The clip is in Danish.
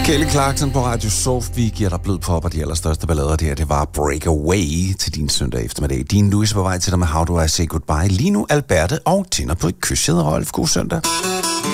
Kelly Clarkson på Radio Soft. Vi giver dig blød på op, og de allerstørste ballader der, det var Breakaway til din søndag eftermiddag. Din Louis på vej til dig med How Do I Say Goodbye. Lige nu Alberte og Tina på et kys. Rolf, god søndag.